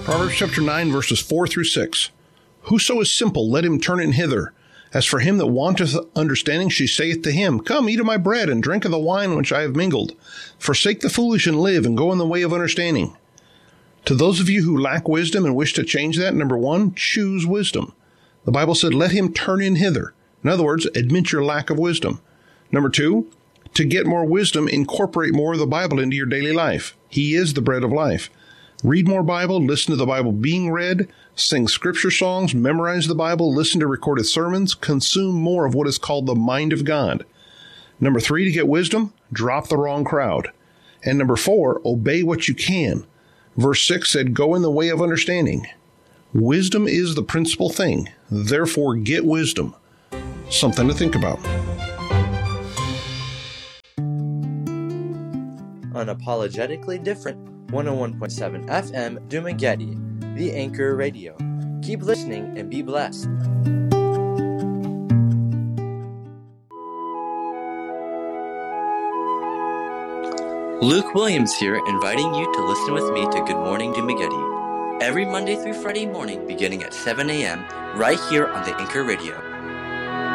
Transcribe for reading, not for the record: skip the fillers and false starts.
Proverbs chapter 9, verses 4 through 6. Whoso is simple, let him turn in hither. As for him that wanteth understanding, she saith to him, Come, eat of my bread, and drink of the wine which I have mingled. Forsake the foolish and live, and go in the way of understanding. To those of you who lack wisdom and wish to change that, number one, choose wisdom. The Bible said, let him turn in hither. In other words, admit your lack of wisdom. Number two, to get more wisdom, incorporate more of the Bible into your daily life. He is the bread of life. Read more Bible, listen to the Bible being read, sing scripture songs, memorize the Bible, listen to recorded sermons, consume more of what is called the mind of God. Number three, to get wisdom, drop the wrong crowd. And number four, obey what you can. Verse 6 said, go in the way of understanding. Wisdom is the principal thing. Therefore, get wisdom. Something to think about. Unapologetically different. 101.7 FM Dumageddon, the Anchor Radio. Keep listening and be blessed. Luke Williams here, inviting you to listen with me to Good Morning Dumageddon every Monday through Friday morning beginning at 7 a.m. right here on the Anchor Radio.